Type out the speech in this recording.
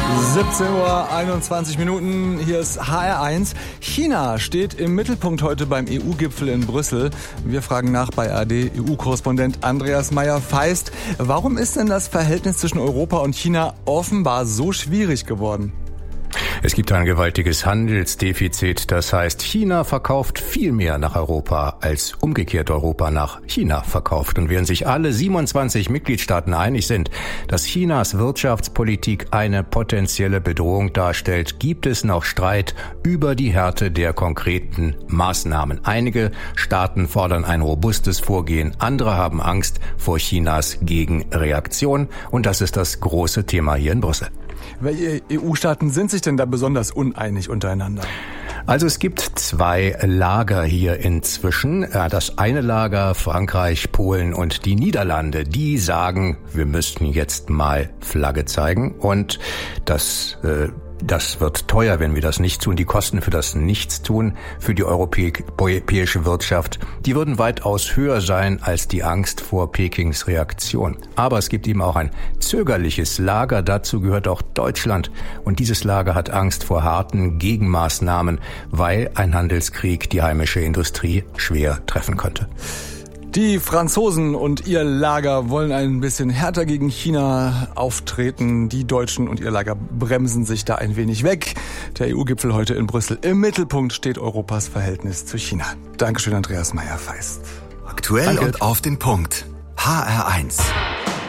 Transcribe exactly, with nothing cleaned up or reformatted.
siebzehn Uhr einundzwanzig Minuten, hier ist H R eins. China steht im Mittelpunkt heute beim E U-Gipfel in Brüssel. Wir fragen nach bei A R D E U-Korrespondent Andreas Meyer-Feist. Warum ist denn das Verhältnis zwischen Europa und China offenbar so schwierig geworden? Es gibt ein gewaltiges Handelsdefizit. Das heißt, China verkauft viel mehr nach Europa, als umgekehrt Europa nach China verkauft. Und während sich alle siebenundzwanzig Mitgliedstaaten einig sind, dass Chinas Wirtschaftspolitik eine potenzielle Bedrohung darstellt, gibt es noch Streit über die Härte der konkreten Maßnahmen. Einige Staaten fordern ein robustes Vorgehen, andere haben Angst vor Chinas Gegenreaktion. Und das ist das große Thema hier in Brüssel. Welche E U-Staaten sind sich denn da besonders uneinig untereinander? Also es gibt zwei Lager hier inzwischen. Das eine Lager, Frankreich, Polen und die Niederlande, die sagen, wir müssten jetzt mal Flagge zeigen. Und das äh, Das wird teuer, wenn wir das nicht tun. Die Kosten für das Nichtstun für die europäische Wirtschaft, die würden weitaus höher sein als die Angst vor Pekings Reaktion. Aber es gibt eben auch ein zögerliches Lager. Dazu gehört auch Deutschland. Und dieses Lager hat Angst vor harten Gegenmaßnahmen, weil ein Handelskrieg die heimische Industrie schwer treffen könnte. Die Franzosen und ihr Lager wollen ein bisschen härter gegen China auftreten. Die Deutschen und ihr Lager bremsen sich da ein wenig weg. Der E U-Gipfel heute in Brüssel. Im Mittelpunkt steht Europas Verhältnis zu China. Dankeschön, Andreas Meyer-Feist. Aktuell Danke. Und auf den Punkt. H R eins.